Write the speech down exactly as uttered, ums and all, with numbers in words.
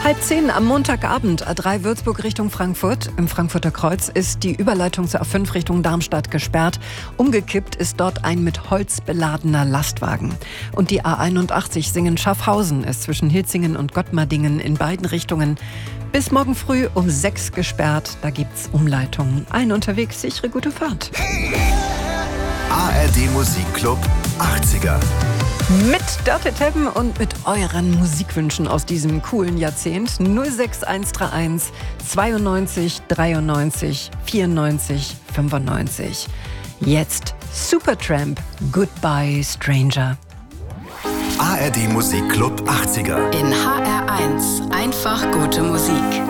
Halb zehn am Montagabend, A drei Würzburg Richtung Frankfurt. Im Frankfurter Kreuz ist die Überleitung zur A fünf Richtung Darmstadt gesperrt. Umgekippt ist dort ein mit Holz beladener Lastwagen. Und die A einundachtzig Singen-Schaffhausen ist zwischen Hilzingen und Gottmardingen in beiden Richtungen bis morgen früh um sechs gesperrt. Da gibt's Umleitungen. Ein unterwegs, sichere gute Fahrt. A R D Musikclub achtziger. Mit Dirty Tabben und mit euren Musikwünschen aus diesem coolen Jahrzehnt. null sechs eins drei eins zweiundneunzig dreiundneunzig vierundneunzig fünfundneunzig. Jetzt Supertramp, Goodbye Stranger. A R D Musikclub achtziger. In H R eins. Einfach gute Musik.